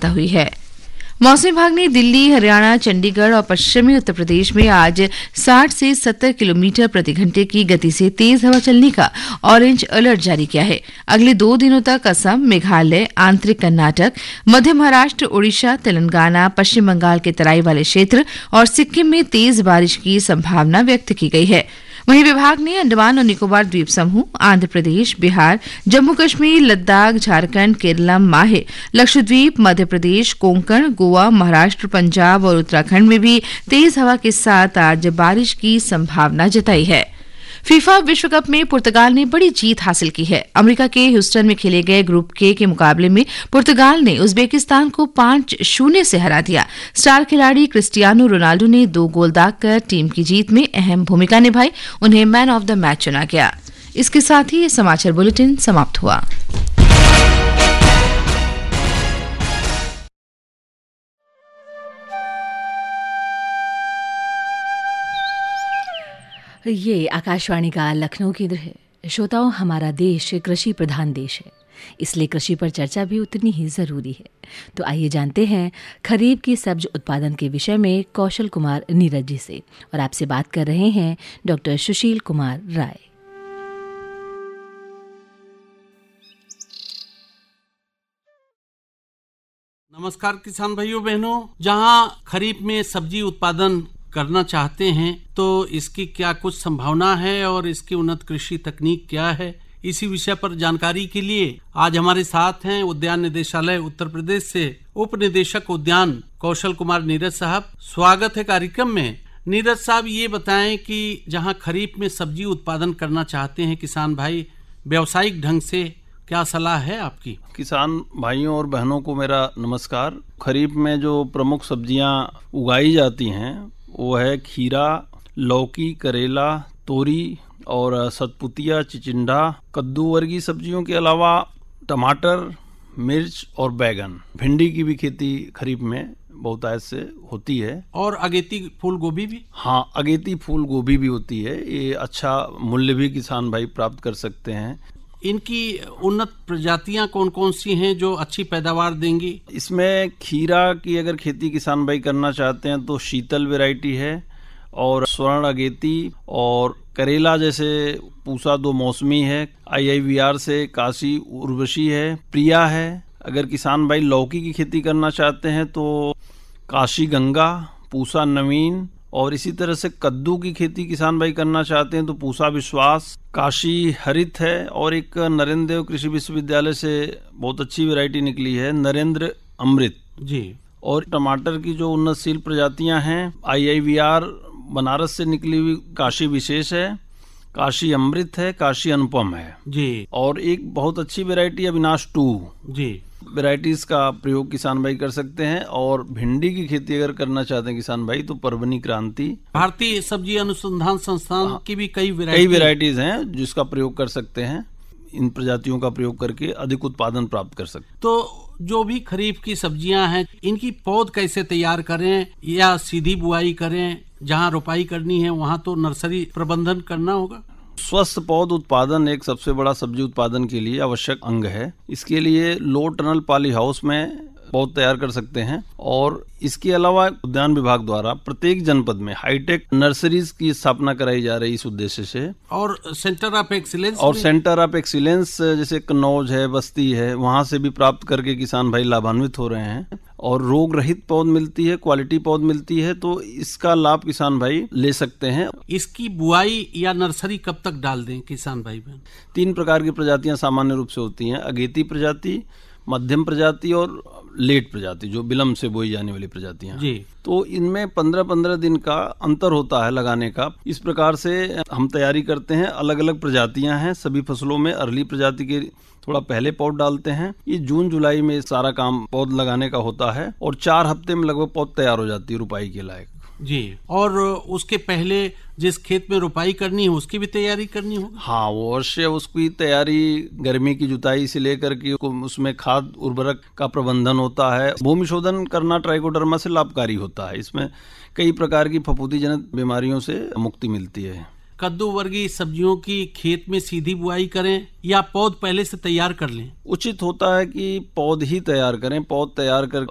आवश्यकता हुई है। मौसम विभाग ने दिल्ली, हरियाणा, चंडीगढ़ और पश्चिमी उत्तर प्रदेश में आज 60 से 70 किलोमीटर प्रति घंटे की गति से तेज हवा चलने का ऑरेंज अलर्ट जारी किया है। अगले 2 दिनों तक असम, मेघालय, आंतरिक कर्नाटक, मध्य महाराष्ट्र, ओडिशा, तेलंगाना, पश्चिम बंगाल के तराई वाले क्षेत्र और सिक्किम में तेज बारिश की संभावना व्यक्त की गई है। वहीं विभाग ने अंडमान और निकोबार द्वीप समूह, आंध्र प्रदेश, बिहार, जम्मू कश्मीर, लद्दाख, झारखंड, केरलम, माहे, लक्षद्वीप, मध्य प्रदेश, कोंकण, गोवा, महाराष्ट्र, पंजाब और उत्तराखंड में भी तेज हवा के साथ आज बारिश की संभावना जताई है। फीफा विश्व कप में पुर्तगाल ने बड़ी जीत हासिल की है। अमेरिका के ह्यूस्टन में खेले गए ग्रुप के मुकाबले में पुर्तगाल ने उज्बेकिस्तान को 5-0 से हरा दिया। स्टार खिलाड़ी क्रिस्टियानो रोनाल्डो ने 2 गोल दागकर टीम की जीत में अहम भूमिका निभाई। उन्हें मैन ऑफ द मैच चुना गया। इसके साथ ही ये समाचार बुलेटिन समाप्त हुआ। ये आकाशवाणी का लखनऊ केंद्र है। श्रोताओं, हमारा देश कृषि प्रधान देश है, इसलिए कृषि पर चर्चा भी उतनी ही ज़रूरी है। तो आइए जानते हैं खरीफ की सब्ज उत्पादन के विषय में कौशल कुमार नीरज जी से। और आपसे बात कर रहे हैं डॉक्टर सुशील कुमार राय। नमस्कार किसान भाइयों बहनों, जहां खरीफ में सब्जी उत्पादन करना चाहते हैं तो इसकी क्या कुछ संभावना है और इसकी उन्नत कृषि तकनीक क्या है, इसी विषय पर जानकारी के लिए आज हमारे साथ हैं उद्यान निदेशालय उत्तर प्रदेश से उप निदेशक उद्यान कौशल कुमार नीरज साहब। स्वागत है कार्यक्रम में। नीरज साहब, ये बताएं कि जहां खरीफ में सब्जी उत्पादन करना चाहते हैं किसान भाई व्यावसायिक ढंग से, क्या सलाह है आपकी? किसान भाइयों और बहनों को मेरा नमस्कार। खरीफ में जो प्रमुख सब्जियां उगाई जाती हैं वो है खीरा, लौकी, करेला, तोरी और सतपुतिया, चिचिंडा, कद्दू वर्गीय सब्जियों के अलावा टमाटर, मिर्च और बैगन, भिंडी की भी खेती खरीफ में बहुतायत से होती है। और अगेती फूल गोभी भी? हाँ, अगेती फूल गोभी भी होती है। ये अच्छा मूल्य भी किसान भाई प्राप्त कर सकते हैं। इनकी उन्नत प्रजातियां कौन कौन सी हैं जो अच्छी पैदावार देंगी? इसमें खीरा की अगर खेती किसान भाई करना चाहते हैं तो शीतल वैरायटी है और स्वर्ण अगेती, और करेला जैसे पूसा 2 मौसमी है, IIVR से काशी उर्वशी है, प्रिया है। अगर किसान भाई लौकी की खेती करना चाहते हैं तो काशी गंगा, पूसा नवीन, और इसी तरह से कद्दू की खेती किसान भाई करना चाहते हैं तो पूसा विश्वास, काशी हरित है, और एक नरेंद्र देव कृषि विश्वविद्यालय से बहुत अच्छी वैरायटी निकली है, नरेंद्र अमृत जी। और टमाटर की जो उन्नतशील प्रजातियां हैं IIVR बनारस से निकली हुई काशी विशेष है, काशी अमृत है, काशी अनुपम है जी। और एक बहुत अच्छी वैरायटी अविनाश 2 जी। वैरायटीज का प्रयोग किसान भाई कर सकते हैं। और भिंडी की खेती अगर करना चाहते हैं किसान भाई तो परवनी क्रांति, भारतीय सब्जी अनुसंधान संस्थान की भी कई वैरायटीज हैं जिसका प्रयोग कर सकते हैं। इन प्रजातियों का प्रयोग करके अधिक उत्पादन प्राप्त कर सकते हैं। तो जो भी खरीफ की सब्जियां हैं, इनकी पौध कैसे तैयार करें या सीधी बुआई करें? जहां रोपाई करनी है वहां तो नर्सरी प्रबंधन करना होगा। स्वस्थ पौध उत्पादन एक सबसे बड़ा सब्जी उत्पादन के लिए आवश्यक अंग है। इसके लिए लो टनल पॉली हाउस में पौध तैयार कर सकते हैं। और इसके अलावा उद्यान विभाग द्वारा प्रत्येक जनपद में हाईटेक नर्सरीज की स्थापना कराई जा रही इस उद्देश्य से। और सेंटर ऑफ एक्सीलेंस जैसे कन्नौज है, बस्ती है, वहां से भी प्राप्त करके किसान भाई लाभान्वित हो रहे हैं। और रोग रहित पौध मिलती है, क्वालिटी पौध मिलती है, तो इसका लाभ किसान भाई ले सकते हैं। इसकी बुआई या नर्सरी कब तक डाल दें किसान भाई बहन? 3 प्रकार की प्रजातियां सामान्य रूप से होती हैं, अगेती प्रजाति, मध्यम प्रजाति और लेट प्रजाति, जो विलंब से बोई जाने वाली प्रजातियां जी। तो इनमें 15-15 दिन का अंतर होता है लगाने का। इस प्रकार से हम तैयारी करते हैं। अलग अलग प्रजातियां हैं सभी फसलों में। अर्ली प्रजाति के थोड़ा पहले पौध डालते हैं। ये जून जुलाई में सारा काम पौध लगाने का होता है और 4 हफ्ते में लगभग पौध तैयार हो जाती है रुपाई के लायक जी। और उसके पहले जिस खेत में रुपाई करनी है उसकी भी तैयारी करनी होगी। हाँ, वो अवश्य उसकी तैयारी गर्मी की जुताई से लेकर के उसमें खाद उर्वरक का प्रबंधन होता है। भूमि शोधन करना ट्राइकोडर्मा से लाभकारी होता है। इसमें कई प्रकार की फफूंदी जनित बीमारियों से मुक्ति मिलती है। कद्दू वर्गीय सब्जियों की खेत में सीधी बुआई करें या पौध पहले से तैयार कर लें? उचित होता है कि पौध ही तैयार करें। पौध तैयार कर